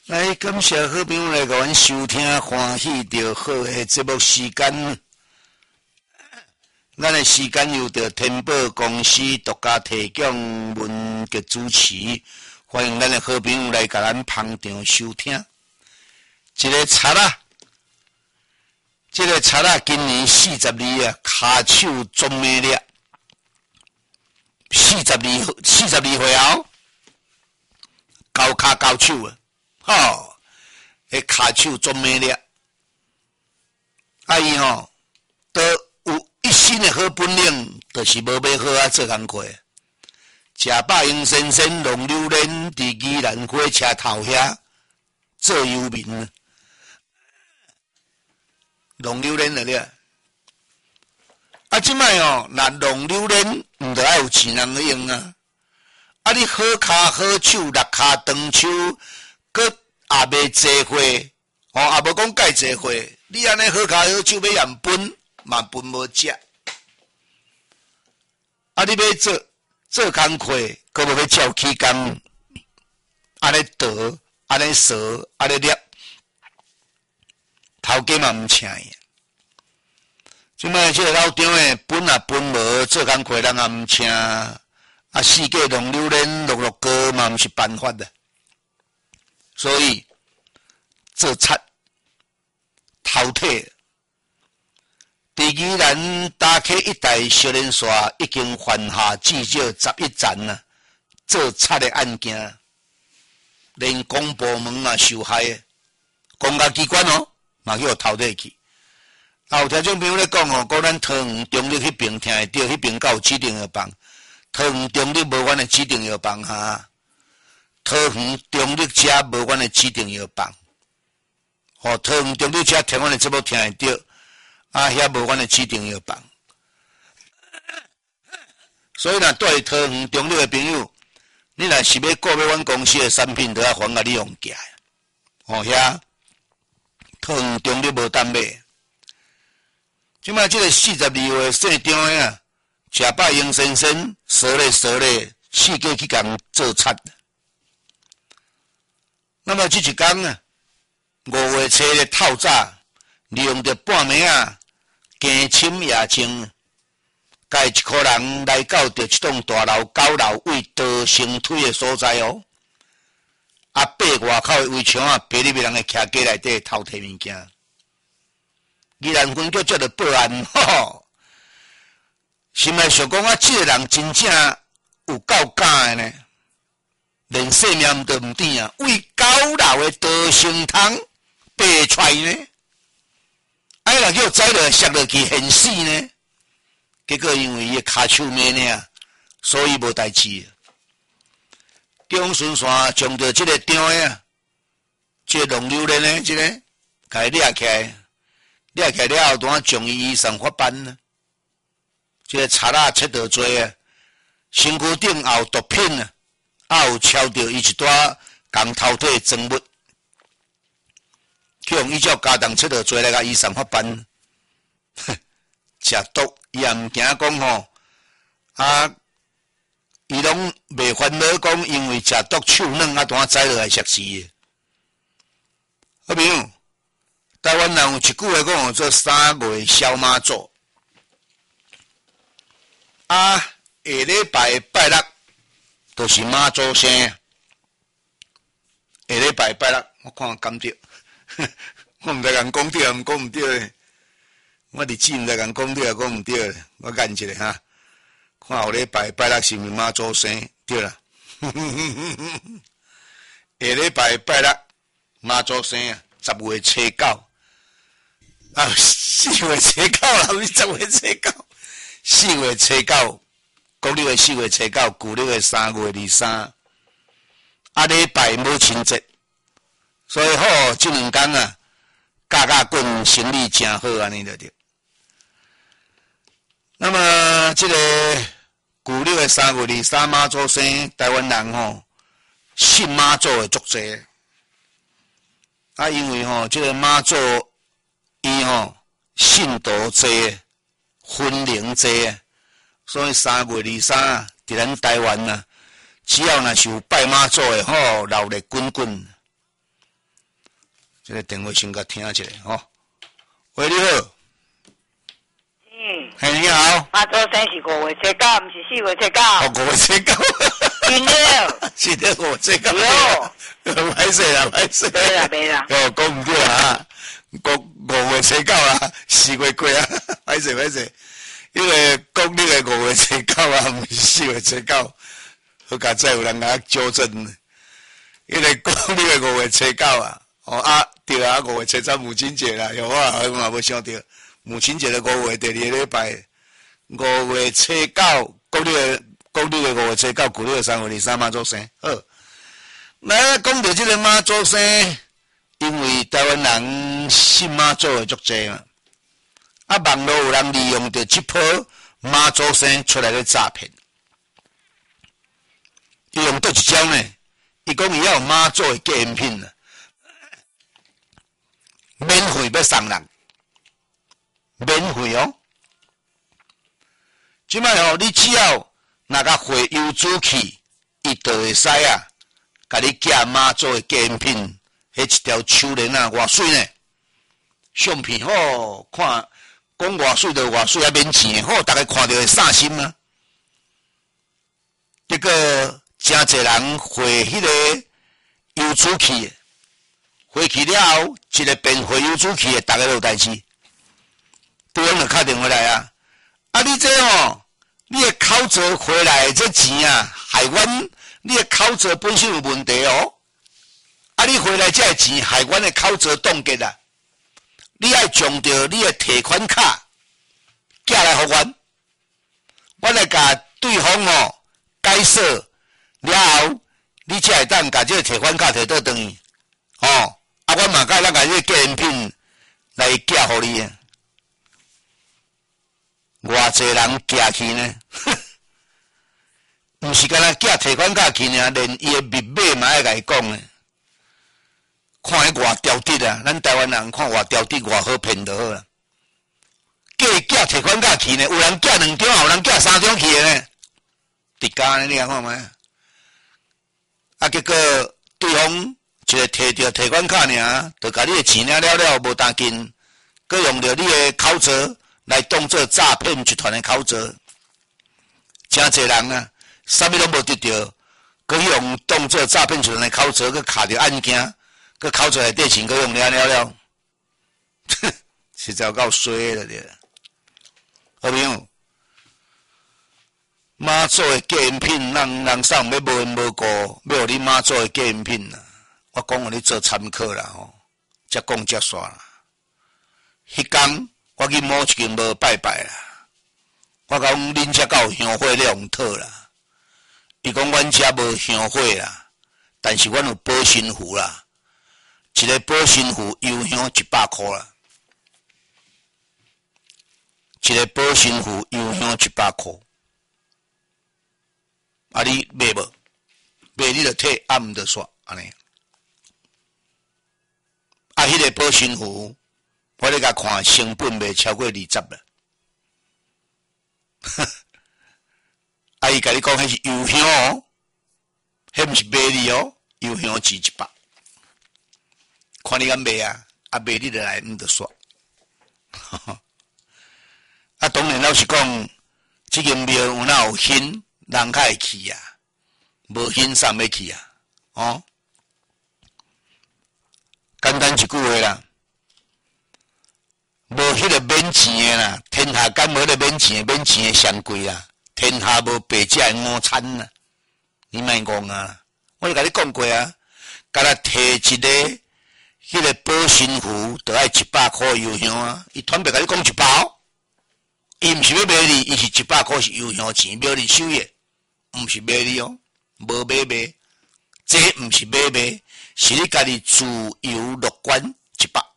来，感谢好朋友来甲阮收听，欢喜着好诶节目时间。咱诶时间由着天宝公司独家提供，文杰主持。欢迎咱诶好朋友来甲咱捧场收听。一个贼啊，这个贼啊，今年42啊，骹手总美力，42岁后，高骹高手啊！吼，迄骹手总美丽，伊吼都有一身的好本领，就是无要好啊做工课。食饱用先生龙榴莲伫宜兰火车头遐做游民，龙榴莲了了。啊，即摆哦，若龙榴莲毋着爱有钱人去用啊！啊，你好骹好手，六骹长手。佮也未坐货，也无讲介坐货。你安尼好骹好手要验分，嘛分无食。啊，你要做工课，佮无要照起工，安尼倒，安尼扫，安尼捏，头家嘛毋请伊。即摆即个老张诶，分也分无，做工课人也毋请，啊，四界弄榴莲落高嘛毋是办法的。所以做贼淘汰。伫宜兰打开一带少年线已经犯下至少11件啊，做贼的案件，连公部门嘛受害，公家机关哦嘛叫淘汰去。啊，有听众朋友咧讲哦，讲咱桃园中立迄边听会到，迄边有指定药房，桃园中立无阮的指定药房哈。桃园中立车无阮的指定药房，桃园中立车听阮的节目听会到，啊，遐无阮的指定药房。所以若对桃园中立的朋友，你若是要购买阮公司的产品，都要还甲你用价。遐桃园中立无当买。即摆即个42岁姓张的啊，食饱杨先生，说咧，四界去共做贼。那么这一天啊，5月初的透早，利用着半暝啊，更深夜静，甲一伙人来到着一栋大楼9楼为道成腿的所在哦。啊，8外口的围墙啊，爬入人的徛家内底偷摕物件。宜兰分局接到报案，心内想讲啊，这个人真正有够敢的呢。连性命都毋甜啊！为9楼的道成堂爬出来呢，若叫栽落摔落去现死呢？结果因为伊骹手咩呢，所以无代志。中顺线将着即个张啊，即个龙榴莲呢，即个甲伊掠起来了后，当将伊移送法办呢。即个贼仔切到罪啊，身躯顶也有毒品啊。有抄到伊一段共偷摕的赃物，去用依照家当切到做来甲移送法办。食毒伊也毋惊讲吼，伊拢袂烦恼讲，因为食毒手软啊，当栽落来摔死的。好朋友，台湾人有一句话讲做3月烧妈祖，下礼拜拜六。都是妈祖生，下礼拜拜六，我看敢对，我毋知讲讲对，毋讲毋对咧。我日子毋知讲讲对，讲毋对咧。我眼一下哈，看后礼拜拜六是毋是妈祖生？对啦，下礼拜拜六妈祖生啊，10月初9啊，4月初9啦，毋是10月初9，4月初9。国历的4月初9，旧历的3月23，啊礼拜母亲节，所以好，这2天啊，架滚生意真好安尼就对。那么这个旧历的3月23妈祖生，台湾人吼信妈祖的足济，啊因为吼这个妈祖伊吼信徒济，分灵济。所以3月23，伫咱台湾啊，只要若是有拜妈祖的吼，闹热滚滚。 这个电话先甲听一下吼。喂，你好。嘿，你好。 妈祖生是5月初9，不是4月初9。 哦，5月初9。 真的。 是的，5月初9。 哟。 歹势啦，歹势。 没啦。 哦，讲唔对啊，5月初9啊，4月过啊，歹势。因为讲你个5月初9啊，唔是4月初9，好佳再有人甲纠正。因为讲你个5月初9啊，哦啊，对啊，5月初10母亲节啦，有我嘛无想到。母亲节的5月第2个礼拜，5月初9，国历的5月初9，旧历的3月23妈祖生。好，来讲到这个妈祖生，因为台湾人信妈祖的足济嘛，啊，网络有人利用着这波妈祖生出来的诈骗，伊用倒一招呢？伊讲伊要有妈祖的纪念品啊，免费要送人。免费哦，即摆哦，你只要若甲回邮主去，伊就会使啊，甲你寄妈祖的纪念品，迄一条手链啊，偌水呢？相片好看，讲偌水就偌水，啊免钱好，大家看到会散心啊。结果真侪人回迄个邮主去，回去了后，一个变回邮主去的，大家都有代志。对方就打电话来啊！啊，你这哦，你的口罩回来这钱啊，害阮你的口罩本身有问题哦。啊，你回来这钱害阮的口罩冻结啊！你爱将着你的提款卡寄来互阮，我来甲对方哦解锁了后，你才会当甲这个提款卡摕倒转去哦。啊，我嘛甲咱甲这个纪念品来寄互你啊。偌济人寄去呢？毋是干那寄提款卡去呢，连伊的密码嘛爱甲伊讲呢。看迄偌刁滴啊！咱台湾人看偌刁滴，偌好骗就好啦。叫伊寄提款卡去呢，有人寄2张，有人寄3张去的呢。伫家呢，你看卖？啊，结果对方一个摕着提款卡尔，就甲你的钱了，无当紧，佮用着你的口罩。来当做诈骗集团的口罩，真侪人啊，啥物拢无得到，佮用当做诈骗集团的口罩，佮卡着案件，佮口罩内底钱佮用了，实在够衰了对。好朋友，妈祖的纪念品，人送要无缘无故，要互你妈祖的纪念品啦。我讲互你做参考啦吼，才讲才煞啦。迄天。我去某一间无拜拜啦，我讲恁遮敢有香火，你用讨啦。伊讲阮遮无香火啦，但是阮有保身符啦，一个保身符油香100块啦，一个保身符油香100块。啊，你买无？买你就摕，啊毋就煞安尼。啊，迄个保身符。我咧甲看成本袂超过20啦，啊！伊甲你讲迄是油香哦，迄毋是卖你哦，油香值100，看你敢卖啊？啊卖你就来，毋就煞。啊，当然老实讲，即间庙有哪有香，人较会去啊，无香啥要去啊？哦，简单一句话啦。无迄个免钱的啦，天下敢无迄个免钱的上贵啦，天下无白食的午餐啦，你莫讲啊！我就甲你讲过啊，甲他摕一个迄个保身符，就爱100块油香啊！伊团别甲你讲1包，伊毋是要卖你，伊是100块是油香钱，卖你收的，毋是卖你哦，无买，这毋是买，是你家己自由乐观100。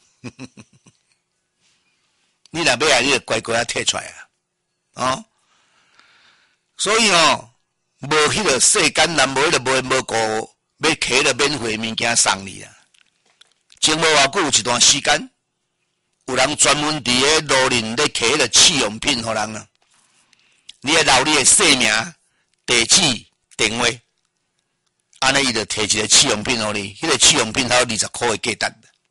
你若买啊，你就乖乖啊摕出来啊，哦，所以哦，无迄个世间人无迄个无缘无故要摕了免费物件送你啊。前无偌久有一段时间，有人专门伫个路林咧摕迄个试用品互人啊，你会留你的姓名、地址、电话，安尼伊就摕一个试用品互你，迄个试用品还有20块的价值。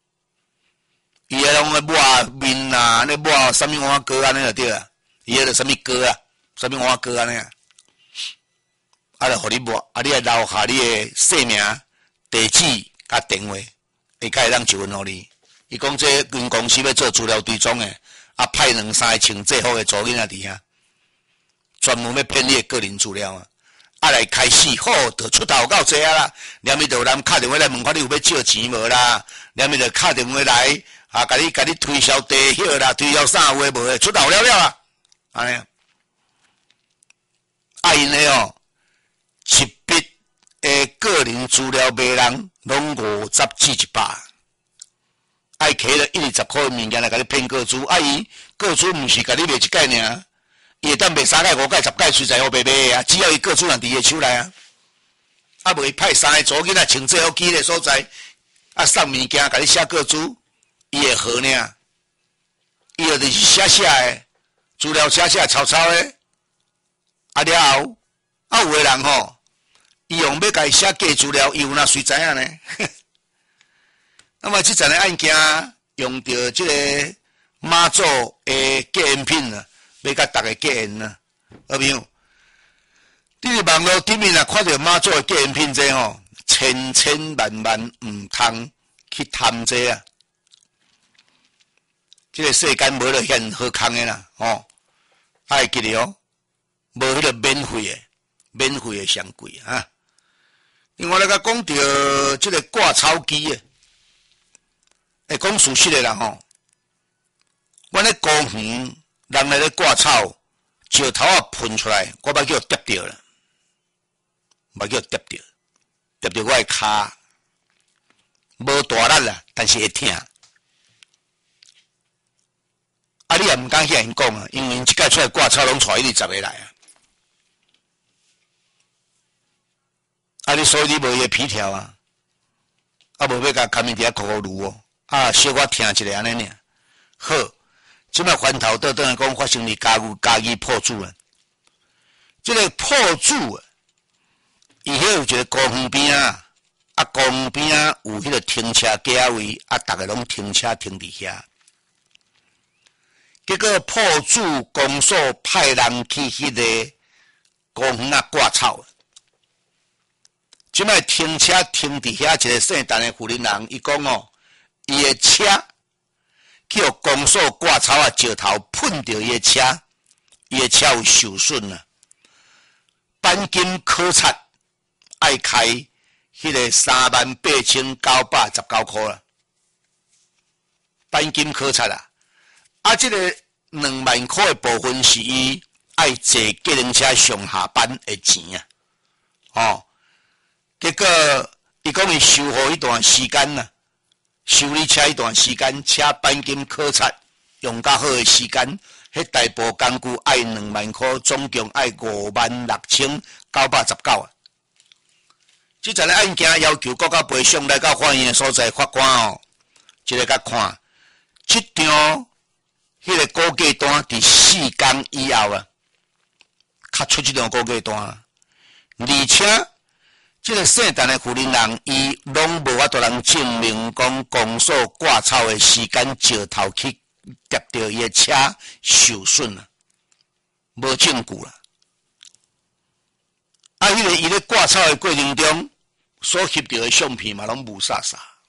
伊个拢咧抹面啊，咧抹什么碗糕安尼就对啊，伊个什么糕啊，什么碗糕安尼啊，啊，就互你抹，啊，你来留下你的姓名、地址、甲电话，会甲伊当一份互你。伊讲这因公司要做资料追踪诶，啊，派2-3个穿制服诶助囡仔伫遐，专门要骗你诶个人资料啊。啊，来开始，好，就出头到这啊啦。连伊就有人敲电话来问看你有要借钱无啦，连伊就敲电话来，啊，甲你推销地晓啦，推销啥话无诶，出头了啊，安尼。啊，因诶哦，一笔诶个人资料卖人拢50至100，爱摕了120块物件来甲你骗个资，啊伊个资毋是甲你卖一概尔。伊会当卖3届、5届、10届，随在互卖卖啊！只要伊个主人伫伊手内啊，啊无伊派3个组囡仔穿制服去迄个所在，啊送物件，甲你写个主，伊会好呢。伊就是写诶，资料写抄诶，啊了后，啊有诶人吼，伊用要甲伊写假资料，伊有哪随知影呢？那么即阵诶案件用着即个妈祖诶纪念品啊。要甲大家结缘啊，好朋友，你伫网络顶面啊看到妈祖的纪念品这吼，千万毋通去贪这啊！这个世间无了遐好康的啦，吼，爱记得哦，无迄个免费的上贵啊。另外来甲讲到这个挂草机诶，会讲事实的啦吼，阮咧公园。人来咧挂草，石头啊喷出来，我把叫跌掉了，把叫跌掉我的骹，无大力啦，但是会痛。啊，你也毋敢向因讲啊，因为因即届出来挂草拢带120个来啊。啊，你所以你无伊皮条啊，啊无要甲卡面伫遐哭噜哦，啊小可听一下安尼尔，好。即摆翻头倒来讲，发生伫家己破主啊！即个破主啊，伊迄有一个公园边啊，啊公园边啊有迄个停车架位，啊逐个拢停车停伫遐。结果破主公所派人去迄个公园啊挂草。即摆停车停伫遐一个姓陈的妇人人，伊讲哦，伊的车。去互公所挂草啊，石头喷到伊的车，伊的车有受损啊。钣金考察爱开迄个38,919块啦，钣金考察啊。啊，这个2万块的部分是伊爱坐计程车上下班的钱啊。哦，结果伊讲伊收获一段时间啊。修理车一段时间，车钣金考察用较好的时间，迄大部工具爱2万块，总共爱56,919啊。即阵个案件要求国家赔偿来到法院的所在，法官哦，一个甲看，即张迄个估价单伫4天以后啊，较出即张估价单，而且。这个姓陈的妇人人，伊拢无法度人证明讲公所挂草的时间石头去跌到伊的车受损了，无证据啦。啊，迄个伊咧挂草的过程中所翕到的相片嘛，拢无啥。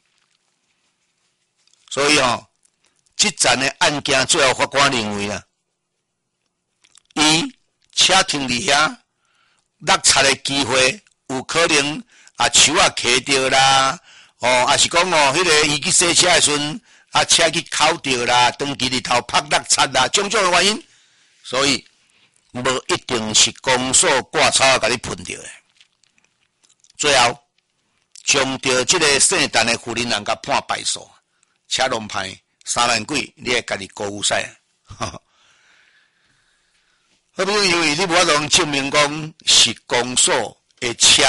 所以哦，即阵的案件最后法官认为啦，伊车停伫遐落擦的机会。有可能啊，树啊磕着啦，哦，也是讲哦，迄个伊去洗车的时阵，啊，车去扣着啦，长期日头拍落擦啦，种种的原因，所以无一定是公所挂草甲你喷着的。最后，将着即个姓陈的妇人人甲判败诉，车龙判3万几，你会家己过有使啊？好比因为你无法度证明讲是公所。的车，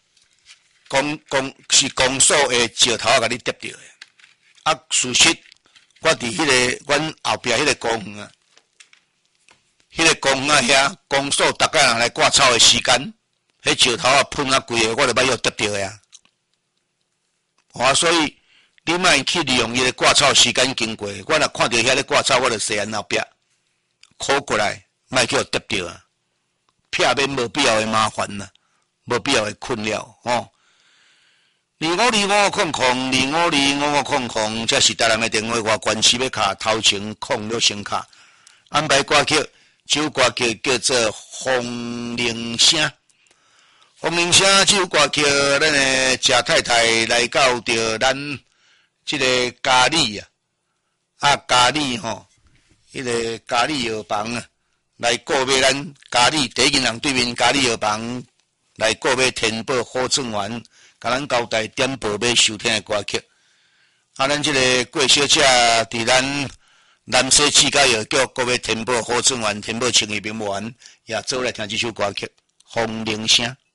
是公所的石头甲你跌掉的。啊，事实我伫迄个阮后壁迄个公园啊，迄个公园啊遐，公所逐个人来挂草的时间，迄石头啊喷啊贵的，我就捌要跌掉的啊。所以你莫去利用伊个割草时间经过，我若看到遐个割草，我就西安后壁靠过来，莫叫跌着啊，避免无必要的麻烦啦，无必要的困扰哦。252500，252555，这是台南的电话，我关系要卡头前控了先卡，安排歌曲，这首歌曲叫做《风铃声》。风铃声这首歌曲，咱的谢太太来到着咱这个嘉里啊，嘉里吼，迄个嘉里药房啊，来购买咱嘉里第一银行对面嘉里药房来购买天宝好转丸。甲咱交代点播要收听的歌曲，啊，咱这个郭小姐伫咱南西市甲药局各位天宝好转丸、天宝清益平丸，也做来听这首歌曲《风铃声》。